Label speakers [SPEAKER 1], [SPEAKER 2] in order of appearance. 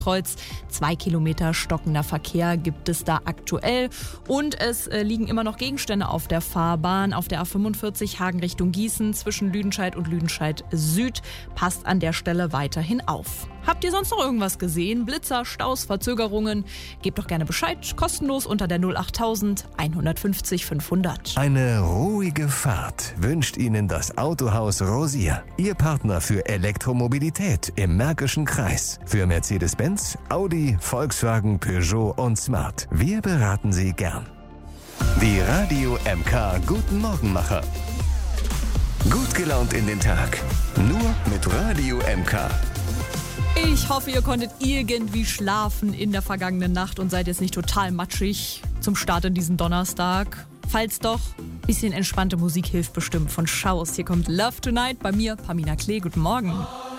[SPEAKER 1] Kreuz. 2 Kilometer stockender Verkehr gibt es da aktuell. Und es liegen immer noch Gegenstände auf der Fahrbahn. Auf der A45 Hagen Richtung Gießen zwischen Lüdenscheid und Lüdenscheid Süd. Passt an der Stelle weiterhin auf. Habt ihr sonst noch irgendwas gesehen? Blitzer, Staus, Verzögerungen? Gebt doch gerne Bescheid. Kostenlos unter der 08000 150 500.
[SPEAKER 2] Eine ruhige Fahrt wünscht Ihnen das Autohaus Rosier. Ihr Partner für Elektromobilität im Märkischen Kreis. Für Mercedes-Benz, Audi, Volkswagen, Peugeot und Smart. Wir beraten Sie gern. Die Radio MK Guten Morgenmacher. Gut gelaunt in den Tag. Nur mit Radio MK.
[SPEAKER 1] Ich hoffe, ihr konntet irgendwie schlafen in der vergangenen Nacht und seid jetzt nicht total matschig zum Start in diesen Donnerstag. Falls doch, bisschen entspannte Musik hilft bestimmt von Schaus. Hier kommt Love Tonight bei mir, Pamina Klee. Guten Morgen.